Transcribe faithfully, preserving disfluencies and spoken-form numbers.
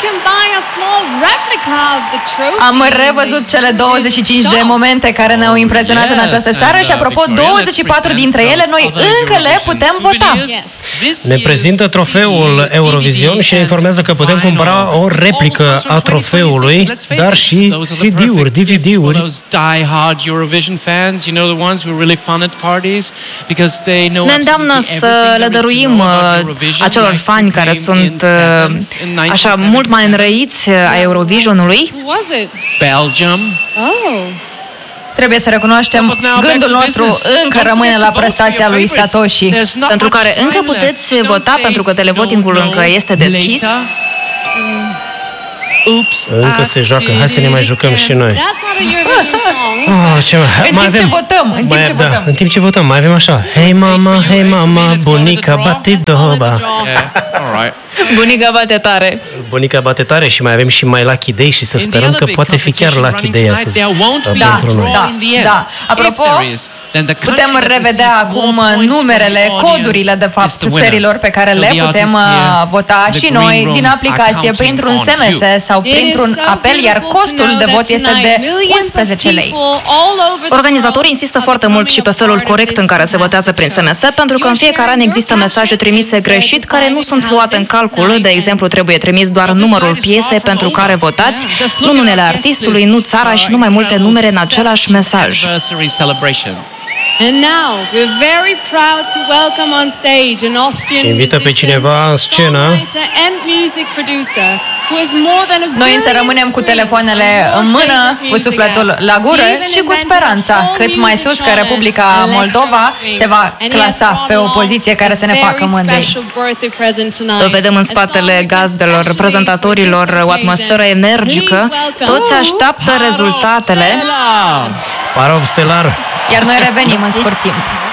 Am revăzut cele douăzeci și cinci de momente care ne-au impresionat în această seară și, apropo, douăzeci și patru dintre ele noi încă le putem vota. Ne prezintă trofeul Eurovision și ne informează că putem cumpăra o replică a trofeului, dar și C D-uri, D V D-uri. Ne îndeamnă să le dăruim acelor fani care sunt așa mult mai înrăiți a Eurovisionului. Belgium. Trebuie să recunoaștem, gândul nostru încă rămâne la prestația lui Satoshi, pentru care încă puteți vota, pentru că televotingul încă este deschis. Încă se joacă, hai să ne mai jucăm și noi. Oh, ce mai, în mai timp avem, ce votăm, în mai, timp ce da, votăm. În timp ce votăm, mai avem așa. Hei mama, hei mama, bunica batidoba. Bunica bate tare. Bunica bate tare și mai avem și mai Lucky Day și să sperăm că poate fi chiar Lucky Day astăzi Da, pentru noi. da, da. Apropo, putem revedea acum numerele, codurile, de fapt, țărilor pe care le putem vota și noi din aplicație, printr-un S M S sau printr-un apel, iar costul de vot este de unsprezece lei. Organizatorii insistă foarte mult și pe felul corect în care se votează prin S M S, pentru că în fiecare an există mesaje trimise greșit care nu sunt luate în calcul. De exemplu, trebuie trimis doar numărul piesei pentru care votați, nu numele artistului, nu țara și nu mai multe numere în același mesaj. Invită pe cineva în scenă. Noi însă rămânem cu telefoanele în mână, cu sufletul la gură și cu speranța cât mai sus că Republica Moldova se va clasa pe o poziție care să ne facă mândri. Vedem în spatele gazdelor, prezentatorilor, o atmosferă energică. Toți așteaptă rezultatele. Parov Stelar. Iar noi revenim în scurt timp.